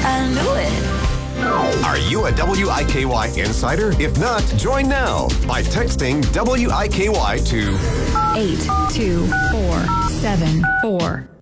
I knew it. Are you a WIKY insider? If not, join now by texting WIKY to 82474.